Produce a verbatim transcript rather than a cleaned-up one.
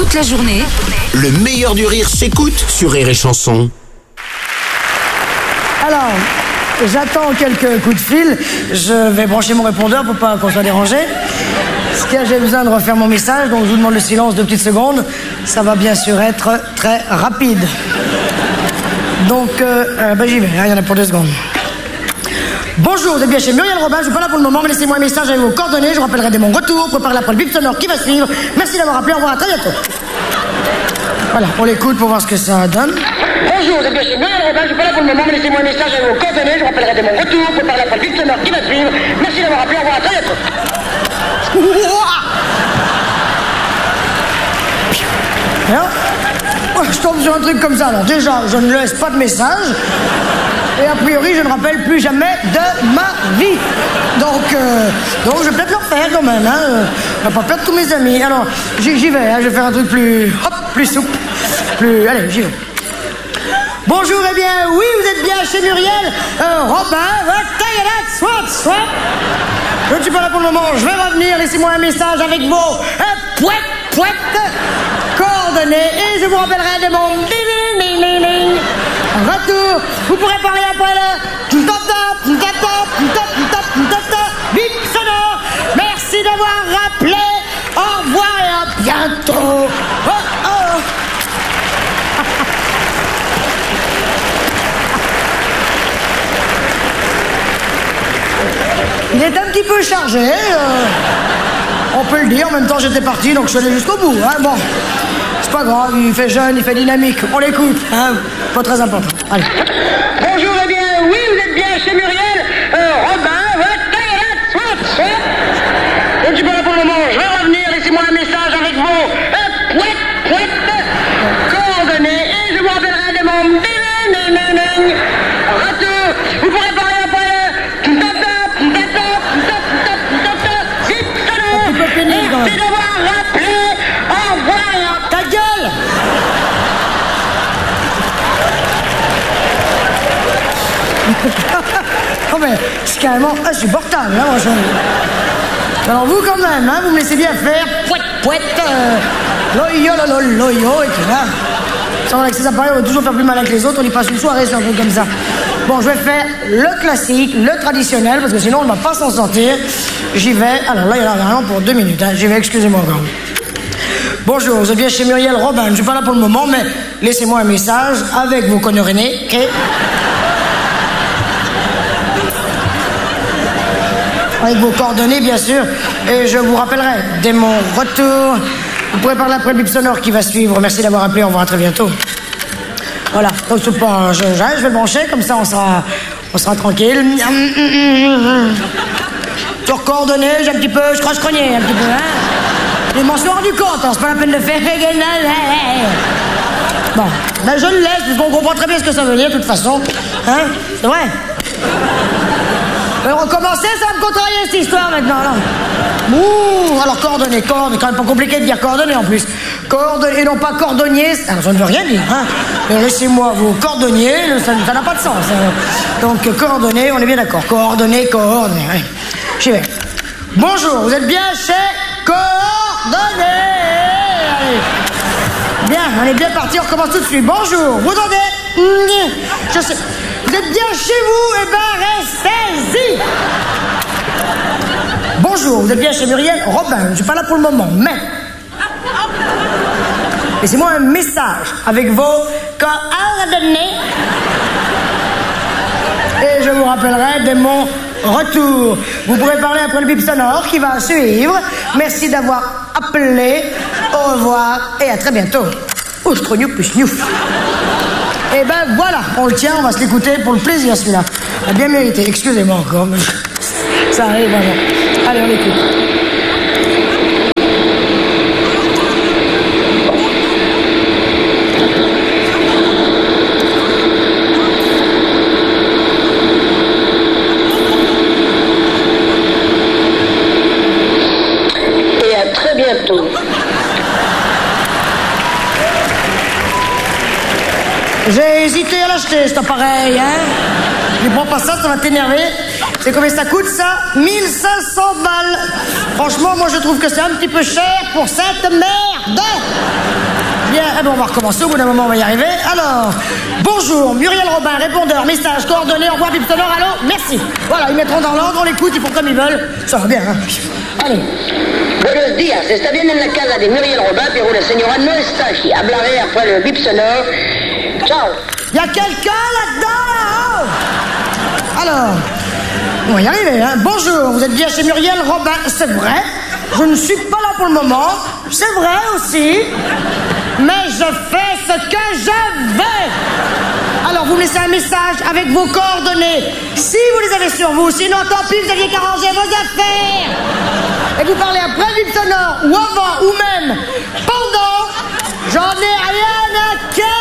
toute la journée. Le meilleur du rire s'écoute sur Rire et Chanson. Alors, j'attends quelques coups de fil. Je vais brancher mon répondeur pour pas qu'on soit dérangé. Parce que j'ai besoin de refaire mon message, donc je vous demande le silence deux petites secondes. Ça va bien sûr être très rapide. Donc, euh, euh, ben j'y vais, hein, il y en a pour deux secondes. Bonjour, vous êtes bien chez Muriel Robin, je suis pas là pour le moment, mais laissez-moi un message avec vos coordonnées, je vous rappellerai dès mon retour, préparez l'après le bip sonore qui va suivre. Merci d'avoir appelé, au revoir, à très bientôt. Voilà, on l'écoute pour voir ce que ça donne. Bonjour, vous êtes bien chez Muriel Robin, je suis pas là pour le moment, mais laissez-moi un message avec vos coordonnées, je vous rappellerai dès mon retour, préparez l'après le bip sonore qui va suivre. Merci d'avoir appelé, au revoir, à très bientôt. Alors, je tombe sur un truc comme ça, alors déjà, je ne laisse pas de message. Et a priori, je ne rappelle plus jamais de ma vie. Donc, euh, donc je vais peut-être le refaire quand même. Hein. Je ne vais pas perdre tous mes amis. Alors, j'y, j'y vais. Hein. Je vais faire un truc plus, hop, plus souple. Plus, allez, j'y vais. Bonjour, eh bien, oui, vous êtes bien chez Muriel. Euh, Robin, swat, swat. Je ne suis pas là pour le moment. Je vais revenir. Laissez-moi un message avec vos euh, pouet, pouet, coordonnées. Et je vous rappellerai de mon ding, ding, ding, ding. Retour, vous pourrez parler après le bip sonore. Merci d'avoir rappelé. Au revoir et à bientôt. Oh, oh. Il est un petit peu chargé. Euh, on peut le dire. En même temps, j'étais parti, donc je suis allé jusqu'au bout. Hein, bon. Pas grave, il fait jeune, il fait dynamique. On l'écoute, hein. Pas très important. Allez. Bonjour, eh bien, oui, vous êtes bien chez Muriel. Euh, Robin, je ne suis pas là pour le moment. Je vais revenir. Laissez-moi un message avec vos euh, pouet, pouet, coordonnées. Et je vous rappellerai de mon ding, ding, ding, ding. Retour. Vous pourrez parler après le bip sonore. Merci d'avoir rappelé. Au revoir. Ta gueule! Oh mais c'est carrément insupportable, hein, moi, je... Alors vous quand même, hein, vous me laissez bien faire pouet pouet euh, loyo lolo loyo et tout, hein. Sans avec ces appareils, on va toujours faire plus malin que les autres, on y passe une soirée sur un truc comme ça. Bon, je vais faire le classique, le traditionnel, parce que sinon on ne va pas s'en sortir. J'y vais, alors là il y en a vraiment pour deux minutes, hein. J'y vais, excusez-moi encore. Bonjour, vous êtes bien chez Muriel Robin. Je ne suis pas là pour le moment, mais laissez-moi un message avec vos conneries, ok? Avec vos coordonnées, bien sûr. Et je vous rappellerai, dès mon retour, vous pourrez parler après le bip sonore qui va suivre. Merci d'avoir appelé, au revoir, à très bientôt. Voilà, donc je, je, je vais le brancher, comme ça on sera, on sera tranquille. Sur coordonnées, j'ai un petit peu, je croche-crogné un petit peu, hein? Je m'en suis rendu compte, hein, c'est pas la peine de faire. Bon, ben je le laisse, parce qu'on comprend très bien ce que ça veut dire, de toute façon. Hein? C'est vrai? On recommencer, ça va me contrarier cette histoire maintenant, non? Ouh, alors coordonnées, coordonnées, quand même pas compliqué de dire coordonnées en plus. Coordonnées, et non pas cordonniers, alors ça ne veut rien dire, hein? Mais laissez-moi vos cordonniers, ça n'a pas de sens. Hein. Donc coordonnées, on est bien d'accord. Coordonnées, coordonnées, ouais. J'y vais. Bonjour, vous êtes bien chez Coordonnées. Allez. Bien, on est bien parti, on recommence tout de suite. Bonjour, vous entendez? Je sais. Vous êtes bien chez vous? Eh ben, restez-y. Bonjour, vous êtes bien chez Muriel Robin. Je ne suis pas là pour le moment, mais... laissez-moi un message avec vos coordonnées. Et je vous rappellerai dès mon retour. Vous pourrez parler après le bip sonore qui va suivre. Merci d'avoir appelé. Au revoir et à très bientôt. Ouf, trop gnouf plus gnouf. Et ben voilà, on le tient, on va se l'écouter pour le plaisir celui-là. Il a bien mérité, excusez-moi encore, mais ça arrive vraiment. Allez, on l'écoute. Et à très bientôt. J'ai hésité à l'acheter, cet appareil, hein. Ne prends pas ça, ça va t'énerver. C'est combien ça coûte, ça? mille cinq cents balles. Franchement, moi, je trouve que c'est un petit peu cher pour cette merde. de... Bien, eh ben on va recommencer, au bout d'un moment on va y arriver. Alors, bonjour, Muriel Robin, répondeur, message, coordonnées, envoi, bip sonore, allô, merci. Voilà, ils mettront dans l'ordre, on l'écoute, ils font comme ils veulent. Ça va bien, hein. Allez. Buenos días, está bien en la casa de Muriel Robin, pero la señora no está aquí. Hablaré après le bip sonore. Ciao. Y a quelqu'un là-dedans, là-haut? Alors, on va y arriver, hein. Bonjour, vous êtes bien chez Muriel Robin, c'est vrai. Je ne suis pas là pour le moment, c'est vrai aussi. Mais je fais ce que je veux. Alors, vous me laissez un message avec vos coordonnées. Si vous les avez sur vous, sinon tant pis, vous aviez qu'à ranger vos affaires. Et vous parlez après le bip sonore, ou avant, ou même pendant. J'en ai rien à faire.